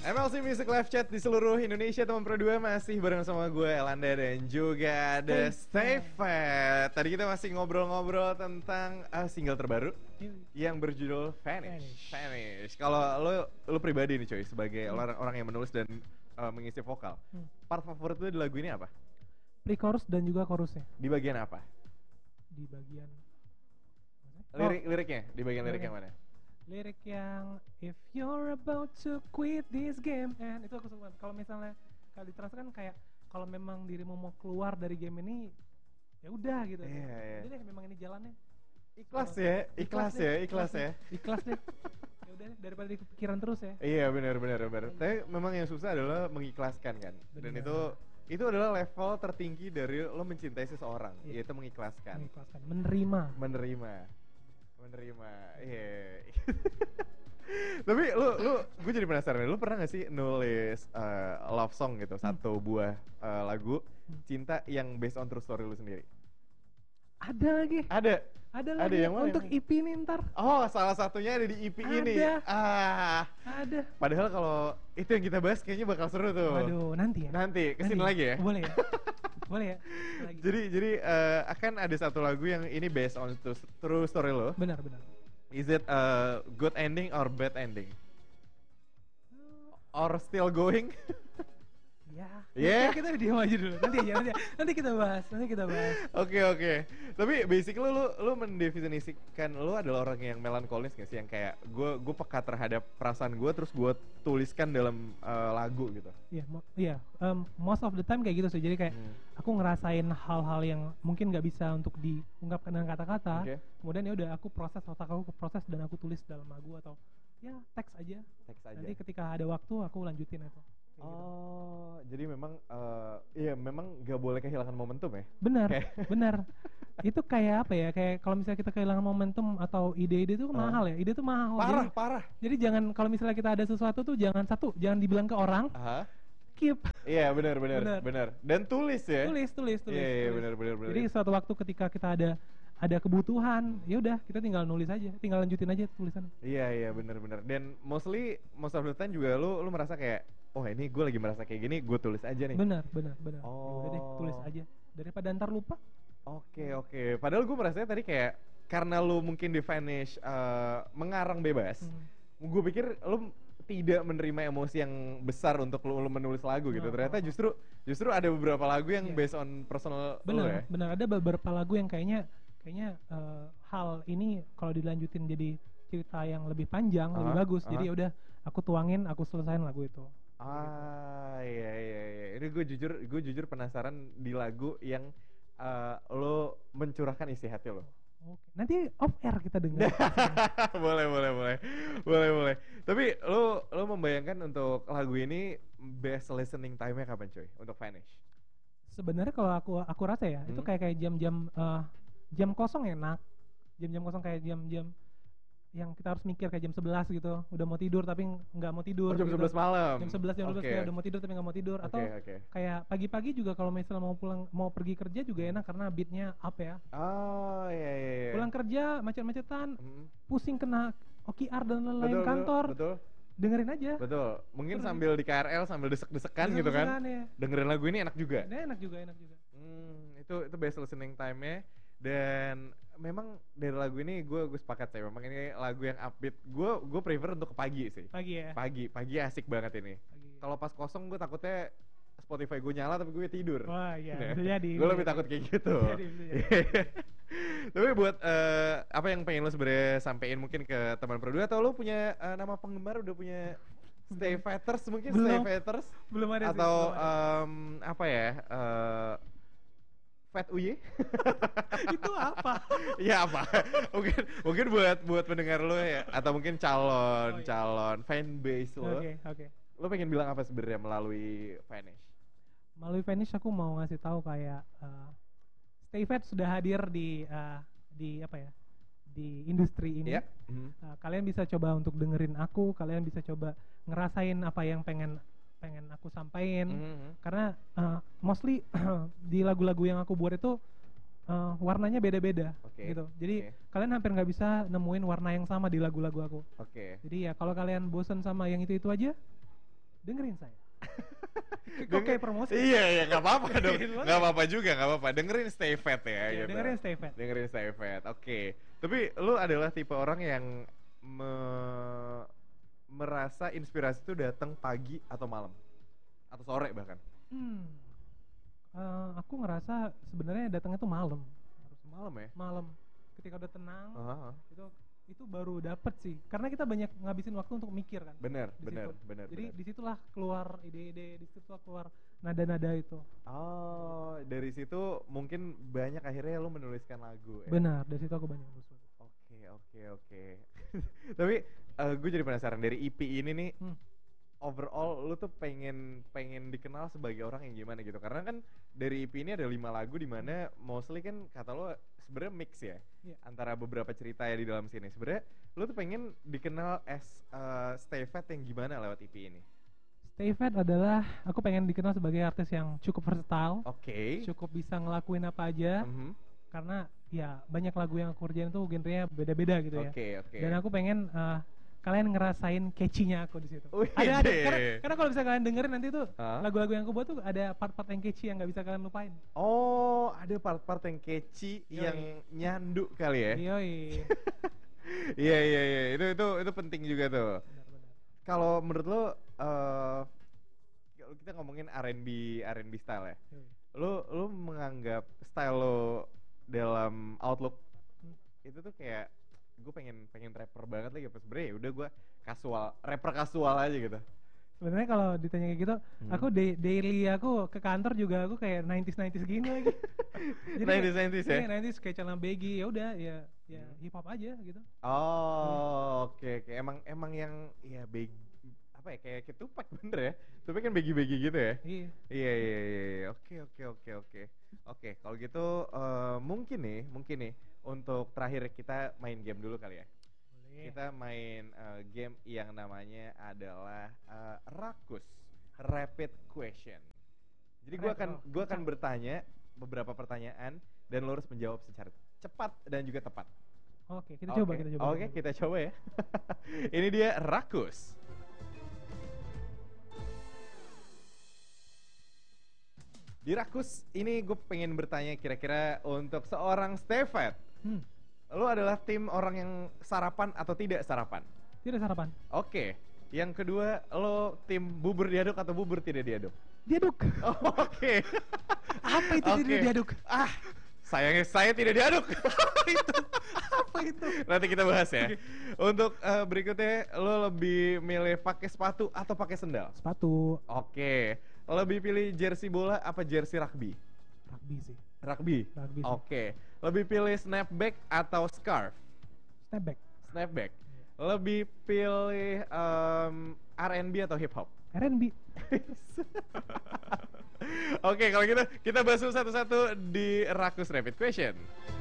MLC Music Live Chat di seluruh Indonesia, teman Pro 2 masih bareng sama gue Elanda dan juga ada Stay Fat. Tadi kita masih ngobrol-ngobrol tentang single terbaru yang berjudul Vanish. Kalau lo pribadi nih coy, sebagai orang yang menulis dan mengisi vokal, part favorit lo di lagu ini apa? Pre-chorus dan juga chorusnya. Di bagian apa? Di bagian liriknya, di bagian lirik yang mana? Lirik yang if you're about to quit this game and itu aku suka. Kalau misalnya kalau diterasa kan kayak kalau memang dirimu mau keluar dari game ini ya udah gitu. Iya. Jadi deh memang ini jalannya. Ikhlas ya. Ikhlas deh. Ya udah daripada dipikiran terus ya. Iya benar. Tapi memang yang susah adalah mengikhlaskan kan. Dan itu adalah level tertinggi dari lo mencintai seseorang, yaitu mengikhlaskan. Menerima. Iya. Tapi gue jadi penasaran, lu pernah gak sih nulis love song gitu, satu buah lagu cinta yang based on true story lu sendiri? Ada lagi. Ada yang mana? Untuk EP ini ntar. Oh, salah satunya ada di EP ini. Ada. Padahal kalau itu yang kita bahas kayaknya bakal seru tuh. Waduh, nanti ya. Nanti kesini lagi ya. Boleh ya. Boleh ya. Jadi akan ada satu lagu yang ini based on true story lo. Benar. Is it a good ending or bad ending? Or still going? Ya. Kita diam aja dulu. Nanti kita bahas. Oke. Tapi basic lu mendefinisikan lu adalah orang yang melankolis gak sih, yang kayak gue peka terhadap perasaan gue terus gue tuliskan dalam lagu gitu. Iya. Most of the time kayak gitu sih. Jadi kayak aku ngerasain hal-hal yang mungkin nggak bisa untuk diungkapkan dengan kata-kata. Okay. Kemudian ya udah aku proses, otak aku proses dan aku tulis dalam lagu atau ya teks aja. Nanti ketika ada waktu aku lanjutin itu. Jadi memang memang gak boleh kehilangan momentum ya? Benar. Itu kayak apa ya? Kayak kalau misalnya kita kehilangan momentum atau ide-ide itu mahal ya. Ide itu mahal. Parah. Jadi jangan, kalau misalnya kita ada sesuatu tuh jangan dibilang ke orang. Keep. Iya benar. Dan tulis ya? Tulis. Iya benar. Jadi suatu waktu ketika kita ada kebutuhan, ya udah kita tinggal nulis aja, tinggal lanjutin aja tulisan. Iya benar. Dan most of the time juga lu merasa kayak, oh ini gue lagi merasa kayak gini, gue tulis aja nih. Benar. Udah deh, tulis aja daripada ntar lupa. Oke. Padahal gue merasanya tadi kayak karena lu mungkin di Vanish mengarang bebas. Gue pikir lu tidak menerima emosi yang besar untuk lu menulis lagu gitu. Ternyata justru ada beberapa lagu yang based on personal lu ya. Benar, ada beberapa lagu yang kayaknya hal ini kalau dilanjutin jadi cerita yang lebih panjang, lebih bagus. Jadi udah aku tuangin, aku selesain lagu itu. Iya. Ini gue jujur penasaran di lagu yang lo mencurahkan isi hati lo. Oke. Nanti off air kita dengar. boleh. Tapi lo membayangkan untuk lagu ini best listening time-nya kapan coy untuk Vanish? Sebenarnya kalau aku rasa ya, itu kayak jam kosong enak. Jam kosong kayak jam yang kita harus mikir kayak jam 11 gitu, udah mau tidur tapi nggak mau tidur. Jam 11 malam. Jam 11 kayak udah mau tidur tapi nggak mau tidur. Atau kayak pagi-pagi juga kalau misalnya mau pergi kerja juga enak karena beatnya up ya. Iya. Pulang kerja macet-macetan, pusing kena OKR dan lain-lain kantor. Betul. Dengerin aja. Betul. Mungkin sambil di KRL sambil desek-desekan gitu kan. Ya. Dengerin lagu ini enak juga. Enak juga. Itu best listening time-nya. Dan memang dari lagu ini gue sepakat sih, memang ini lagu yang upbeat. Gue prefer untuk ke pagi sih. Pagi ya. Pagi asik banget ini. Kalau pas kosong gue takutnya Spotify gue nyala tapi gue tidur. Wah iya, bisa jadi. Gue lebih takut kayak gitu. Bisa. Tapi buat apa yang pengen lo sebenarnya sampein mungkin ke teman Pro 2, atau lo punya nama penggemar, udah punya Stay Fatters mungkin? Stay Fatters belum ada atau apa ya? Fat Uye? Itu apa? Ya apa? Mungkin buat pendengar lo ya, atau mungkin calon fanbase lo. Oke. Lo pengen bilang apa sebenarnya melalui Vanish? Melalui Vanish aku mau ngasih tahu kayak Stay Fat sudah hadir di apa ya? Di industri ini. Kalian bisa coba untuk dengerin aku, kalian bisa coba ngerasain apa yang pengen aku sampaikan. Karena mostly di lagu-lagu yang aku buat itu warnanya beda-beda gitu. Jadi kalian hampir nggak bisa nemuin warna yang sama di lagu-lagu aku. Jadi ya kalau kalian bosen sama yang itu aja, dengerin saya. Kok kayak promosi? Iya, nggak apa-apa dong. Nggak apa-apa juga, nggak apa-apa. Dengerin Stay Fat ya. Iya, Gitu. dengerin Stay Fat. Dengerin Stay Fat. Oke. Tapi lu adalah tipe orang yang merasa inspirasi itu datang pagi atau malam atau sore bahkan? Aku ngerasa sebenarnya datangnya tuh malam. Harus malam ya? Malam. Ketika udah tenang, itu baru dapet sih. Karena kita banyak ngabisin waktu untuk mikir kan. Bener. Jadi disitulah keluar ide-ide, disitulah keluar nada-nada itu. Oh, dari situ mungkin banyak akhirnya lu menuliskan lagu ya? Benar, dari situ aku banyak menulis lagu. Oke. Tapi gue jadi penasaran dari EP ini nih. Overall lu tuh pengen dikenal sebagai orang yang gimana gitu, karena kan dari EP ini ada 5 lagu di mana mostly kan kata lo sebenarnya mix ya, antara beberapa cerita ya di dalam sini. Sebenarnya lu tuh pengen dikenal as Stay Fat yang gimana lewat EP ini? Stay Fat adalah aku pengen dikenal sebagai artis yang cukup versatile, cukup bisa ngelakuin apa aja, karena ya banyak lagu yang aku kerjain tuh genrenya beda-beda gitu ya. Dan aku pengen kalian ngerasain catchy-nya aku di situ. Ada karena kalau bisa kalian dengerin nanti tuh lagu-lagu yang aku buat tuh ada part-part yang catchy yang nggak bisa kalian lupain. Oh, ada part-part yang catchy yang nyandu kali ya? Iya. Itu penting juga tuh. Kalau menurut lo, kita ngomongin R&B style ya. Lo menganggap style lo dalam Outlook itu tuh kayak gue pengen rapper banget lagi, apa sebenarnya udah gue rapper kasual aja gitu. Sebenarnya kalau ditanya kayak gitu, aku daily aku ke kantor juga aku kayak 90s gini lagi. Jadi 90s ya? 90s kayak celana baggy, ya udah ya hip hop aja gitu. Oh, oke. Emang yang ya baggy apa ya, kayak Tupac bener ya? Tupac kan baggy gitu ya? Iya. Oke, kalau gitu mungkin nih untuk terakhir kita main game dulu kali ya. Boleh. Kita main game yang namanya adalah Rakus Rapid Question. Jadi gue akan bertanya beberapa pertanyaan dan lo harus menjawab secara cepat dan juga tepat. Oke, kita coba. Oke, kita coba ya. Ini dia Rakus. Di Rakus ini gue pengen bertanya kira-kira untuk seorang Stay Fat. Lo adalah tim orang yang sarapan atau tidak sarapan? Tidak sarapan. Oke. Yang kedua, lo tim bubur diaduk atau bubur tidak diaduk? Diaduk. Oke. Apa itu tidak diaduk? Sayangnya saya tidak diaduk. Apa itu? Nanti kita bahas ya. Untuk berikutnya, lo lebih milih pakai sepatu atau pakai sendal? Sepatu. Oke. Lebih pilih jersey bola apa jersey rugby? Rugby sih. Rugby. Oke. Lebih pilih snapback atau scarf? Snapback. Lebih pilih R&B atau hip hop? R&B. Oke, kalau gitu kita bahas satu-satu di Rakus Rapid Question.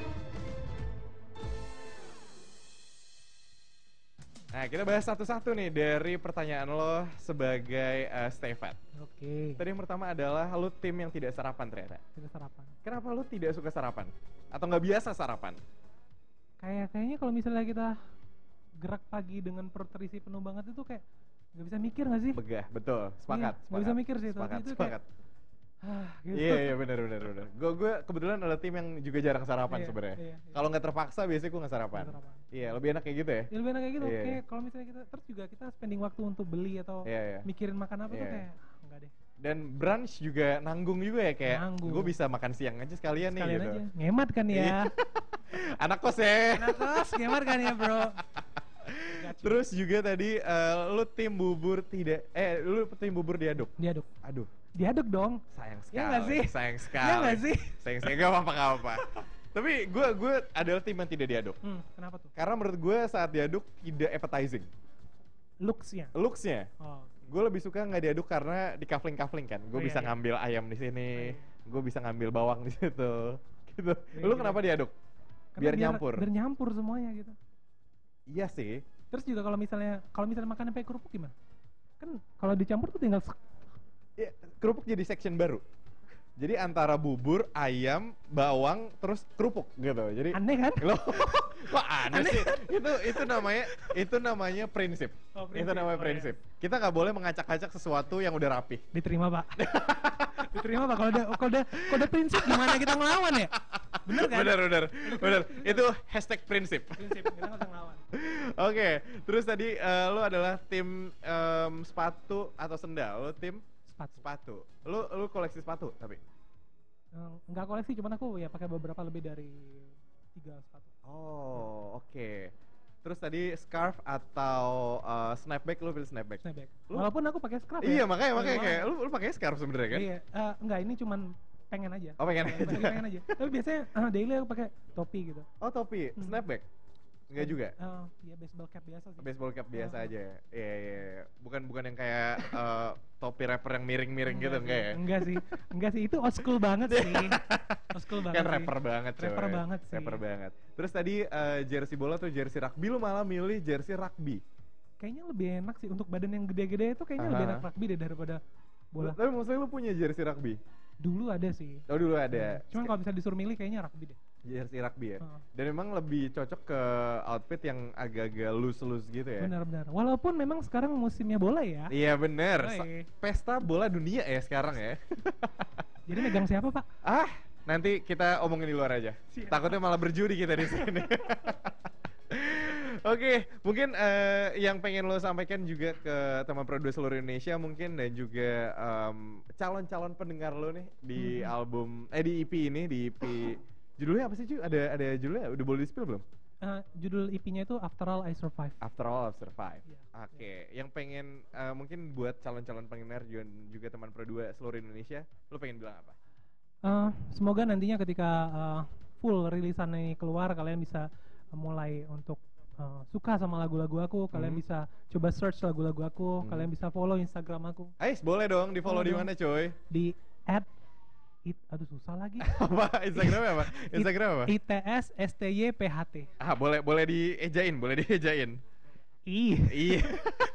Nah, kita bahas satu-satu nih dari pertanyaan lo sebagai Stay Fat. Oke. Tadi yang pertama adalah lo tim yang tidak sarapan ternyata. Tidak sarapan. Kenapa lo tidak suka sarapan? Atau nggak biasa sarapan? Kayaknya kalau misalnya kita gerak pagi dengan perut terisi penuh banget itu kayak nggak bisa mikir nggak sih? Begah, betul. Sepakat. Nggak bisa mikir sih. Sepakat. Kayak, gitu. Iya benar. Gue kebetulan adalah tim yang juga jarang sarapan sebenarnya. Iya. Kalau nggak terpaksa biasanya gue nggak sarapan. Iya, lebih enak kayak gitu ya. Lebih enak kayak gitu. Kayak kalau misalnya kita terus juga kita spending waktu untuk beli atau mikirin makan apa tuh kayak enggak deh. Dan brunch juga nanggung juga ya, kayak gue bisa makan siang aja sekalian nih gitu. Aja. Ngemat kan ya. Anak kos ya. Anak kos ngemat kan ya bro. Terus juga tadi lu tim bubur diaduk. Aduh. Diaduk dong. Sayang sekali. Iya gak sih? Sayang sekali. Iya gak sih? Sayang sekali. Gak apa-apa. Tapi gue adalah tim yang tidak diaduk. Kenapa tuh? Karena menurut gue saat diaduk tidak appetizing. Looks-nya? Oh. Gue lebih suka nggak diaduk karena di kafling kan. Gue bisa ngambil ayam di sini. Gue bisa ngambil bawang di situ. Gitu. Lu kenapa diaduk? Biar nyampur. Biar nyampur semuanya gitu. Iya sih. Terus juga kalau misalnya makan sampai kerupuk gimana? Kan kalau dicampur tuh tinggal ya, kerupuk jadi section baru. Jadi antara bubur, ayam, bawang, terus kerupuk gitu. Jadi Aneh kan? Loh, kok aneh sih? Itu namanya prinsip. Oh, prinsip. Itu namanya prinsip. Kita nggak boleh mengacak-acak sesuatu yang udah rapi. Diterima Pak. Diterima Pak. Kalau udah prinsip gimana kita ngelawan ya? Bener kan? Bener. Itu hashtag prinsip. Prinsip kita nggak usah ngelawan. Oke, terus tadi lo adalah tim sepatu atau sendal. Lo tim sepatu. Lo koleksi sepatu tapi? Enggak koleksi, cuman aku ya pakai beberapa lebih dari 3 sepatu. Oh, oke. Terus tadi scarf atau snapback, lu pilih snapback? Snapback. Walaupun aku pakai scarf iya, ya. makanya kayak lu pakai scarf sebenarnya kan? Iya, enggak, ini cuman pengen aja. Oh, pengen aja. Pengen aja. Tapi biasanya daily aku pakai topi gitu. Oh, topi. Snapback? Enggak juga? Iya, baseball cap biasa sih. Baseball cap biasa aja. Iya. Bukan yang kayak topi rapper yang miring-miring gitu enggak ya? Enggak sih, itu old school banget sih. Old school banget. Kan rapper banget coy. Rapper banget sih. Rapper banget. Terus tadi jersey bola atau jersey rugby, lu malah milih jersey rugby. Kayaknya lebih enak sih untuk badan yang gede-gede itu, kayaknya lebih enak rugby deh daripada bola. Tapi maksudnya lu punya jersey rugby? Dulu ada sih. Oh, dulu ada. Cuman kalau bisa disuruh milih kayaknya rugby deh. Jersey rugby ya? Dan memang lebih cocok ke outfit yang agak-agak loose gitu ya? Benar. Walaupun memang sekarang musimnya bola ya. Iya bener, pesta bola dunia ya sekarang ya. Jadi megang siapa Pak? Nanti kita omongin di luar aja. Siap. Takutnya malah berjudi kita di sini. Oke, mungkin yang pengen lo sampaikan juga ke teman Pro 2 seluruh Indonesia mungkin, dan juga calon-calon pendengar lo nih di album di EP ini, di EP judulnya apa sih cuy? Ada judulnya, udah boleh di-spill belum? Judul EP-nya itu After All I Survive. After All I Survive. Yeah. Oke, yang pengen mungkin buat calon-calon pendengar juga teman Pro 2 seluruh Indonesia, lo pengen bilang apa? Semoga nantinya ketika full rilisan ini keluar, kalian bisa mulai untuk suka sama lagu-lagu aku, kalian bisa coba search lagu-lagu aku, kalian bisa follow Instagram aku. Boleh dong, di follow di mana coy? Di aduh susah lagi. Apa? Instagramnya apa? Instagram apa? ITSSTYPHT. Boleh diejain. I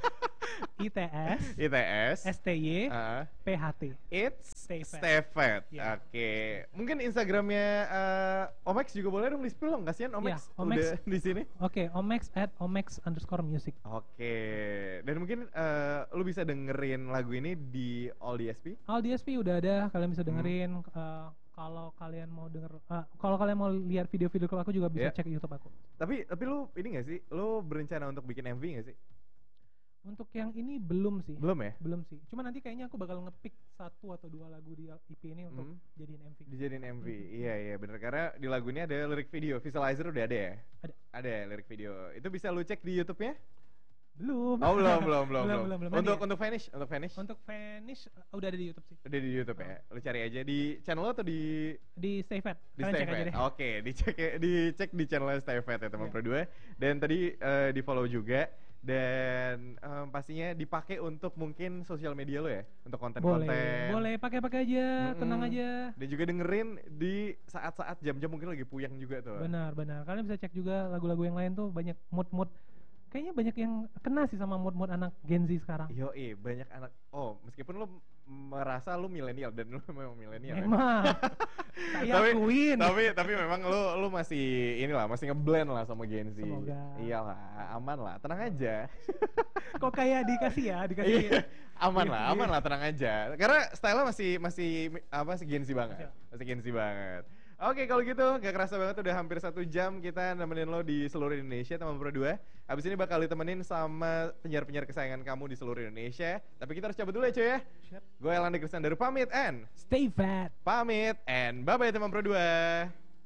ITS STY PHT. It's Stefet. Yeah. Oke. Mungkin Instagramnya Omex juga boleh dong di-spill dong. Kasihan Omex udah di sini. Oke, Omex @omex_music. Oke. Dan mungkin lu bisa dengerin lagu ini di All DSP. All DSP udah ada, kalian bisa dengerin. Kalau kalian mau mau lihat video-video aku juga bisa cek YouTube aku. Tapi lu ini nggak sih? Lu berencana untuk bikin MV nggak sih? Untuk yang ini belum sih. Belum ya? Belum sih. Cuma nanti kayaknya aku bakal nge-pick 1 atau 2 lagu di EP ini untuk jadiin MV. Dijadiin MV. Iya bener, karena di lagu ini ada lirik video. Visualizer udah ada ya? Ada lirik video. Itu bisa lu cek di YouTube-nya? Belum. Oh, belum. Untuk Vanish? Untuk Vanish udah ada di YouTube sih. Udah di YouTube ya. Lu cari aja di channel lo atau di Stay Fat. Di Stay Fat. Oke, dicek di channel Stay Fat ya teman Pro 2. Dan tadi di-follow juga, dan pastinya dipakai untuk mungkin sosial media lo ya, untuk konten-konten. Boleh pakai aja, tenang aja. Dan juga dengerin di saat-saat jam-jam mungkin lagi puyeng juga tuh. Benar. Kalian bisa cek juga lagu-lagu yang lain tuh, banyak mood. Kayaknya banyak yang kena sih sama mood anak Gen Z sekarang. Banyak anak. Meskipun lo merasa lo milenial, dan lo memang milenial. Memang. Saya akuin. Tapi memang lo masih masih ngeblend lah sama Gen Z. Semoga. Iyalah, aman lah, tenang aja. Kok kayak dikasih. aman lah, tenang aja. Karena style-nya masih Gen Z banget. Masih Gen Z banget. Oke, kalau gitu gak kerasa banget udah hampir 1 jam kita nemenin lo di seluruh Indonesia teman Pro 2. Habis ini bakal ditemenin sama penyiar-penyiar kesayangan kamu di seluruh Indonesia. Tapi kita harus cabut dulu ya cuy ya. Gue Elanda Kristandaru pamit and Stay Fat. Pamit and bye-bye teman Pro 2.